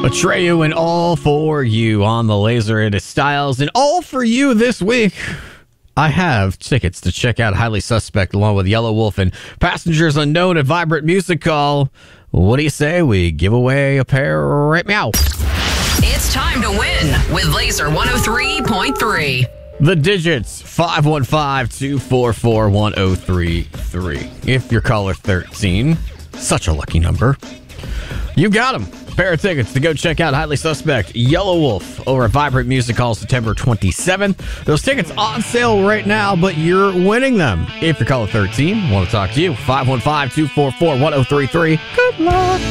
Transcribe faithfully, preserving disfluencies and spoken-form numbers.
Atreyu and All For You on the Laser. It is Styles. And all for you this week, I have tickets to check out Highly Suspect along with Yellow Wolf and Passengers Unknown at Vibrant Music Hall. What do you say we give away a pair right now? It's time to win with Laser one oh three point three. The digits, five one five, two four four, one oh three three. If you're caller thirteen, such a lucky number, you got them. A pair of tickets to go check out Highly Suspect, Yellow Wolf over at Vibrant Music Hall September twenty-seventh. Those tickets on sale right now, but you're winning them. If you're caller thirteen, want to talk to you, five one five, two four four, one oh three three. Good luck.